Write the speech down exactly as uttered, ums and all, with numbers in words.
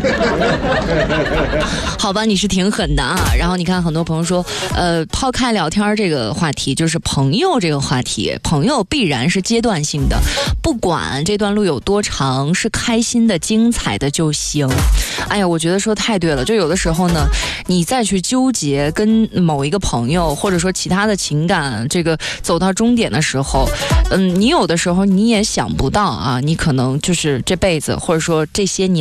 好吧，你是挺狠的啊。然后你看很多朋友说，呃，抛开聊天这个话题，就是朋友这个话题，朋友必然是阶段性的，不管这段路有多长，是开心的精彩的就行。哎呀，我觉得说太对了，就有的时候呢，你再去纠结跟某一个朋友或者说其他的情感这个走到终点的时候，嗯，你有的时候你也想不到啊，你可能就是这辈子或者说这些年